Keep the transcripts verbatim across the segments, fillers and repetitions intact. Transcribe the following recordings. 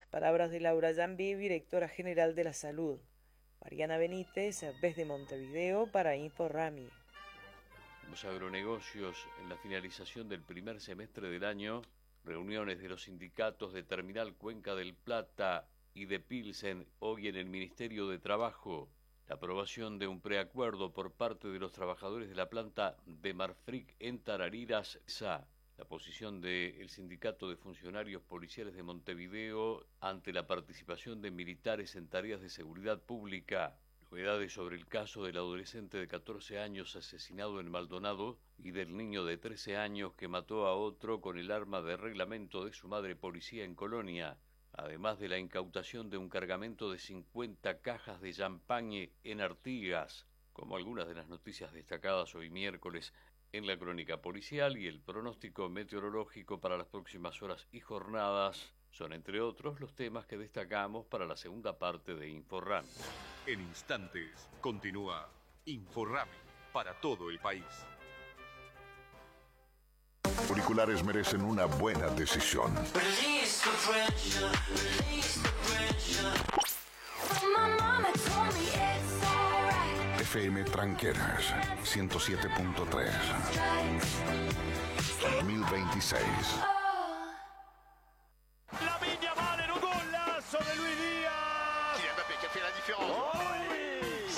Palabras de Laura Yambi, directora general de la Salud. Mariana Benítez, desde Montevideo, para InfoRami. Los agronegocios en la finalización del primer semestre del año, reuniones de los sindicatos de Terminal Cuenca del Plata y de Pilsen hoy en el Ministerio de Trabajo. La aprobación de un preacuerdo por parte de los trabajadores de la planta de Marfrig en Tarariras, S A. La posición del Sindicato de Funcionarios Policiales de Montevideo ante la participación de militares en tareas de seguridad pública. Novedades sobre el caso del adolescente de catorce años asesinado en Maldonado y del niño de trece años que mató a otro con el arma de reglamento de su madre policía en Colonia, además de la incautación de un cargamento de cincuenta cajas de champagne en Artigas, como algunas de las noticias destacadas hoy miércoles en la crónica policial, y el pronóstico meteorológico para las próximas horas y jornadas son, entre otros, los temas que destacamos para la segunda parte de InfoRami. En instantes, continúa InfoRami para todo el país. Auriculares merecen una buena decisión. F M Tranqueras ciento siete punto tres dos mil veintiséis. La Viña vale un golazo de Luis Díaz. Kylian Mbappé qui a fait la différence. Oh oui,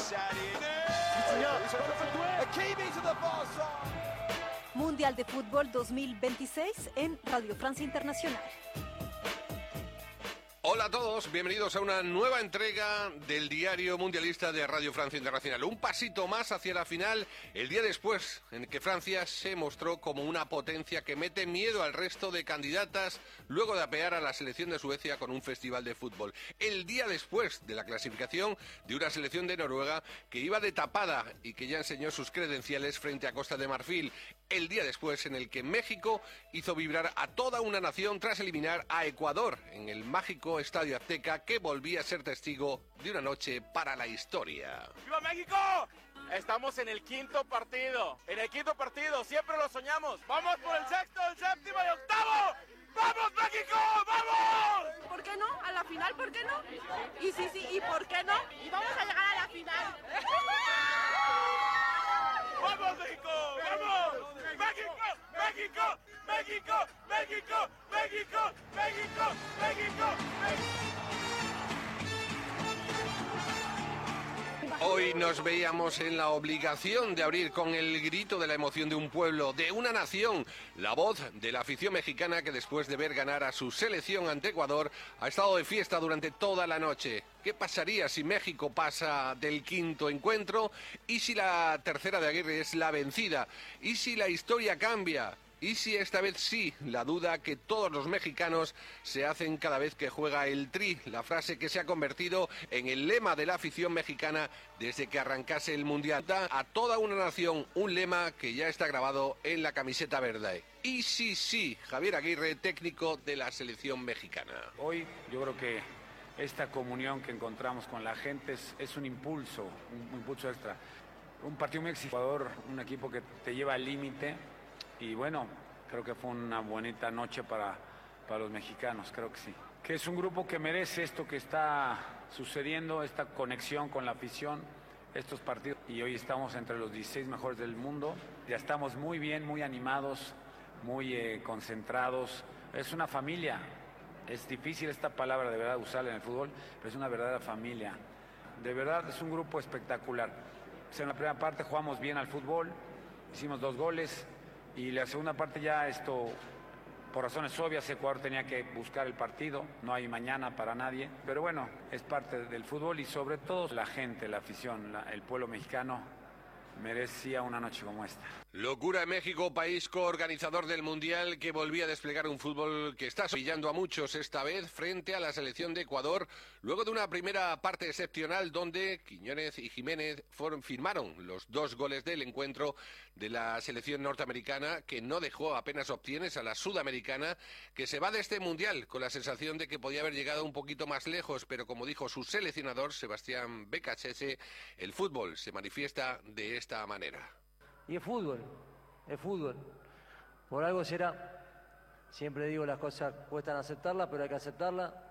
Mundial de Fútbol dos mil veintiséis en Radio Francia Internacional. Hola a todos, bienvenidos a una nueva entrega del Diario Mundialista de Radio Francia Internacional. Un pasito más hacia la final, el día después en que Francia se mostró como una potencia que mete miedo al resto de candidatas luego de apear a la selección de Suecia con un festival de fútbol. El día después de la clasificación de una selección de Noruega que iba de tapada y que ya enseñó sus credenciales frente a Costa de Marfil. El día después en el que México hizo vibrar a toda una nación tras eliminar a Ecuador en el mágico Estadio Azteca, que volvía a ser testigo de una noche para la historia. ¡Viva México! Estamos en el quinto partido. En el quinto partido, siempre lo soñamos. ¡Vamos por el sexto, el séptimo y octavo! ¡Vamos México! ¡Vamos! ¿Por qué no? A la final, ¿por qué no? Y sí, sí, ¿y por qué no? Y vamos a llegar a la final. ¡Vamos México! ¡Vamos! ¡México! ¡México! ¡México! ¡México! ¡México! ¡México! ¡México! Hoy nos veíamos en la obligación de abrir con el grito de la emoción de un pueblo, de una nación, la voz de la afición mexicana que después de ver ganar a su selección ante Ecuador ha estado de fiesta durante toda la noche. ¿Qué pasaría si México pasa del quinto encuentro? ¿Y si la tercera de Aguirre es la vencida? ¿Y si la historia cambia? ¿Y si esta vez sí? La duda que todos los mexicanos se hacen cada vez que juega el Tri, la frase que se ha convertido en el lema de la afición mexicana desde que arrancase el Mundial. A toda una nación, un lema que ya está grabado en la camiseta verde. ¿Y si sí? Javier Aguirre, técnico de la selección mexicana. Hoy yo creo que esta comunión que encontramos con la gente es, es un impulso, un, un impulso extra. Un partido muy exigente, un equipo que te lleva al límite. Y bueno, creo que fue una bonita noche para, para los mexicanos, creo que sí. Que es un grupo que merece esto que está sucediendo, esta conexión con la afición, estos partidos. Y hoy estamos entre los dieciséis mejores del mundo. Ya estamos muy bien, muy animados, muy eh, concentrados. Es una familia. Es difícil esta palabra de verdad usarla en el fútbol, pero es una verdadera familia. De verdad es un grupo espectacular. Pues en la primera parte jugamos bien al fútbol, hicimos dos goles. Y la segunda parte ya esto, por razones obvias, Ecuador tenía que buscar el partido, no hay mañana para nadie, pero bueno, es parte del fútbol y sobre todo la gente, la afición, la, el pueblo mexicano merecía una noche como esta. Locura en México, país coorganizador del Mundial, que volvía a desplegar un fútbol que está brillando a muchos esta vez frente a la selección de Ecuador, luego de una primera parte excepcional donde Quiñónez y Jiménez fueron, firmaron los dos goles del encuentro de la selección norteamericana, que no dejó apenas opciones a la sudamericana, que se va de este Mundial con la sensación de que podía haber llegado un poquito más lejos, pero como dijo su seleccionador, Sebastián Becachese, el fútbol se manifiesta de esta manera. Y es fútbol, es fútbol. Por algo será. Siempre digo, las cosas cuestan aceptarlas, pero hay que aceptarlas.